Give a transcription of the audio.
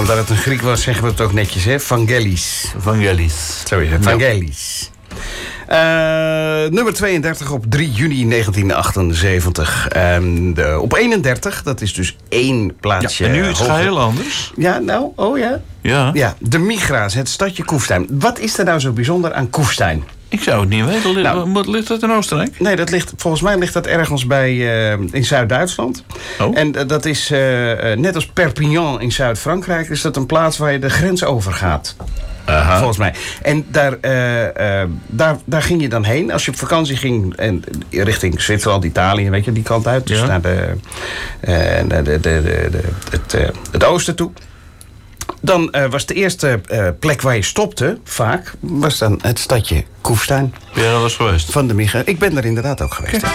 omdat het een Griek was, zeggen we het ook netjes, hè? Vangelis. Vangelis. Zo is het, Vangelis. Nummer 32 op 3 juni 1978. Op 31, dat is dus 1 plaatsje. En nu iets hoger. geheel anders. Ja, nou, oh ja. Ja. De Migra's, het stadje Kufstein. Wat is er nou zo bijzonder aan Kufstein? Ik zou het niet weten. Ligt dat in Oostenrijk? Nee, volgens mij ligt dat ergens in Zuid-Duitsland. Oh. En dat is net als Perpignan in Zuid-Frankrijk, is dat een plaats waar je de grens overgaat. Aha. Volgens mij. En daar ging je dan heen. Als je op vakantie ging richting Zwitserland, Italië, weet je, die kant uit. Dus naar het oosten toe. Dan was de eerste plek waar je stopte, vaak, was dan het stadje Kufstein. Ben je er wel eens geweest? Van de Migra. Ik ben er inderdaad ook geweest.